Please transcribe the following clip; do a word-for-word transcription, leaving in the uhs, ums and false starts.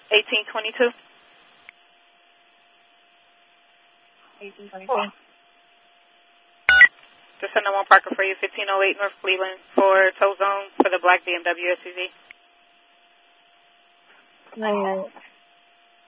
eighteen twenty-two. eighteen twenty-two. Just send one Parker for you, fifteen oh eight North Cleveland for tow zone for the black B M W S U V. No.